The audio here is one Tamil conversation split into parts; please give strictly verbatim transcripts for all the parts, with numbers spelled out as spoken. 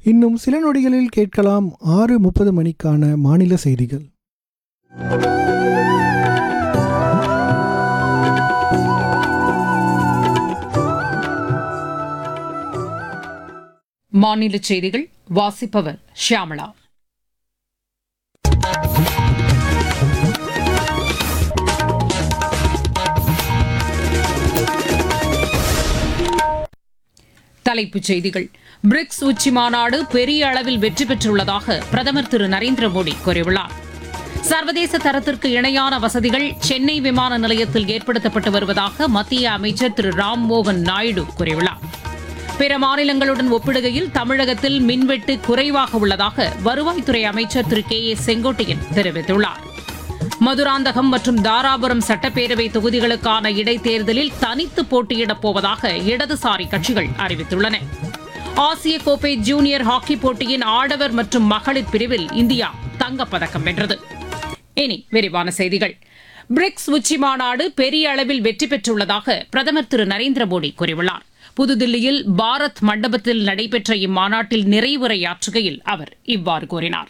இன்னும் சில நொடிகளில் கேட்கலாம் ஆறு முப்பது மணிக்கான மாநில செய்திகள். மாநில செய்திகள் வாசிப்பவர் ஷியாமளா. தலைப்புச் செய்திகள். பிரிக்ஸ் உச்சி மாநாடு பெரிய அளவில் வெற்றி பெற்றுள்ளதாக பிரதமர் திரு நரேந்திர மோடி கூறியுள்ளார். சர்வதேச தரத்திற்கு இணையான வசதிகள் சென்னை விமான நிலையத்தில் ஏற்படுத்தப்பட்டு வருவதாக மத்திய அமைச்சர் திரு ராம்மோகன் நாயுடு கூறியுள்ளார். பிற மாநிலங்களுடன் ஒப்பிடுகையில் தமிழகத்தில் மின்வெட்டு குறைவாக உள்ளதாக வருவாய்த்துறை அமைச்சர் திரு கே ஏ செங்கோட்டையன் தெரிவித்துள்ளார். மதுராந்தகம் மற்றும் தாராபுரம் சட்டப்பேரவை தொகுதிகளுக்கான இடைத்தேர்தலில் தனித்து போட்டியிடப் போவதாக இடதுசாரி கட்சிகள் அறிவித்துள்ளன. ஆசிய கோப்பை ஜூனியர் ஹாக்கி போட்டியின் ஆடவர் மற்றும் மகளிர் பிரிவில் இந்தியா தங்கப்பதக்கம் வென்றது. இனி விரிவான செய்திகள். பிரிக்ஸ் உச்சி மாநாடு பெரிய அளவில் வெற்றி பெற்றுள்ளதாக பிரதமர் திரு நரேந்திர மோடி கூறியுள்ளார். புதுதில்லியில் பாரத் மண்டபத்தில் நடைபெற்ற இம்மாநாட்டில் நிறைவுரையாற்றுகையில் அவர் இவ்வாறு கூறினார்.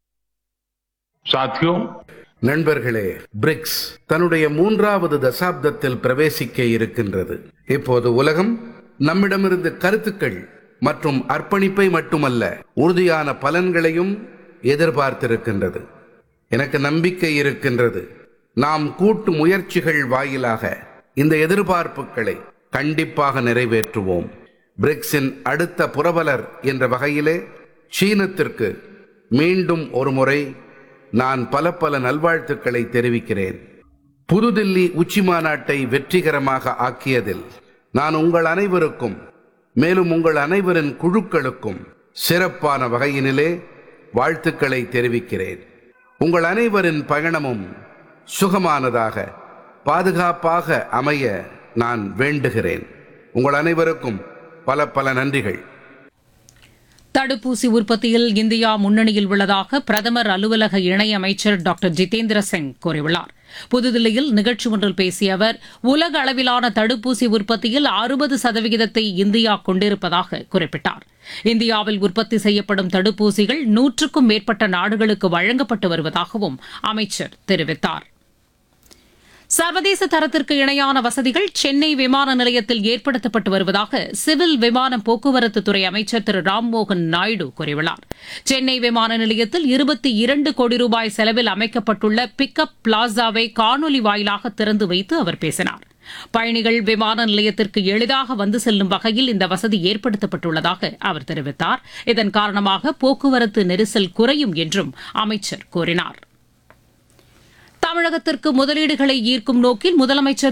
நண்பர்களே, பிரிக்ஸ் தன்னுடைய மூன்றாவது தசாப்தத்தில் பிரவேசிக்க இருக்கின்றது. இப்போது உலகம் நம்மிடமிருந்து கருத்துக்கள் மற்றும் அர்ப்பணிப்பை மட்டுமல்ல, உறுதியான பலன்களையும் எதிர்பார்த்திருக்கின்றது. எனக்கு நம்பிக்கை இருக்கின்றது. நாம் கூட்டு முயற்சிகள் வாயிலாக இந்த எதிர்பார்ப்புகளை கண்டிப்பாக நிறைவேற்றுவோம். பிரிக்ஸின் அடுத்த புரவலர் என்ற வகையிலே சீனத்திற்கு மீண்டும் ஒரு முறை நான் பல பல நல்வாழ்த்துக்களை தெரிவிக்கிறேன். புதுதில்லி உச்சி மாநாட்டை வெற்றிகரமாக ஆக்கியதில் நான் உங்கள் அனைவருக்கும், மேலும் உங்கள் அனைவரின் குழுக்களுக்கும் சிறப்பான வகையினிலே வாழ்த்துக்களை தெரிவிக்கிறேன். உங்கள் அனைவரின் பயணமும் சுகமானதாக, பாதுகாப்பாக அமைய நான் வேண்டுகிறேன். உங்கள் அனைவருக்கும் பல பல நன்றிகள். தடுப்பூசி உற்பத்தியில் இந்தியா முன்னணியில் உள்ளதாக பிரதமர் அலுவலக இணையமைச்சர் டாக்டர் ஜிதேந்திர சிங் கூறியுள்ளார். புதுதில்லியில் நிகழ்ச்சி ஒன்றில் பேசிய அவர், உலக அளவிலான தடுப்பூசி உற்பத்தியில் அறுபது சதவிகிதத்தை இந்தியா கொண்டிருப்பதாக குறிப்பிட்டார். இந்தியாவில் உற்பத்தி செய்யப்படும் தடுப்பூசிகள் நூற்றுக்கும் மேற்பட்ட நாடுகளுக்கு வழங்கப்பட்டு வருவதாகவும் அமைச்சர் தெரிவித்தார். சர்வதேச தரத்திற்கு இணையான வசதிகள் சென்னை விமான நிலையத்தில் ஏற்படுத்தப்பட்டு வருவதாக சிவில் விமான போக்குவரத்து துறை அமைச்சர் திரு ராம்மோகன் நாயுடு கூறியுள்ளார். சென்னை விமான நிலையத்தில் இருபத்தி இரண்டு கோடி ரூபாய் செலவில் அமைக்கப்பட்டுள்ள பிக்கப் பிளாசாவை காணொலி வாயிலாக திறந்து வைத்து அவர் பேசினார். பயணிகள் விமான நிலையத்திற்கு எளிதாக வந்து செல்லும் வகையில் இந்த வசதி ஏற்படுத்தப்பட்டுள்ளதாக அவர் தெரிவித்தார். இதன் காரணமாக போக்குவரத்து நெரிசல் குறையும் என்றும் அமைச்சர் கூறினார். தமிழகத்திற்கு முதலீடுகளை ஈர்க்கும் நோக்கில் முதலமைச்சர்